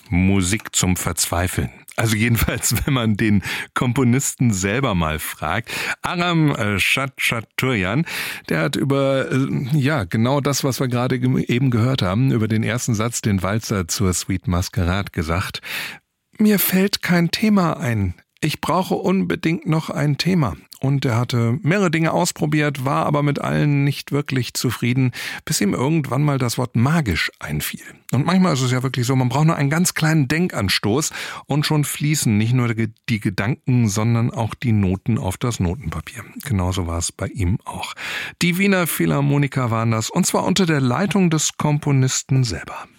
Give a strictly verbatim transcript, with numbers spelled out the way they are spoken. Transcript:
Musik zum Verzweifeln. Also jedenfalls, wenn man den Komponisten selber mal fragt. Aram Khachaturian, der hat über, ja, genau das, was wir gerade eben gehört haben, über den ersten Satz, den Walzer zur Sweet Masquerade gesagt. Mir fällt kein Thema ein. Ich brauche unbedingt noch ein Thema. Und er hatte mehrere Dinge ausprobiert, war aber mit allen nicht wirklich zufrieden, bis ihm irgendwann mal das Wort magisch einfiel. Und manchmal ist es ja wirklich so, man braucht nur einen ganz kleinen Denkanstoß und schon fließen nicht nur die Gedanken, sondern auch die Noten auf das Notenpapier. Genauso war es bei ihm auch. Die Wiener Philharmoniker waren das, und zwar unter der Leitung des Komponisten selber.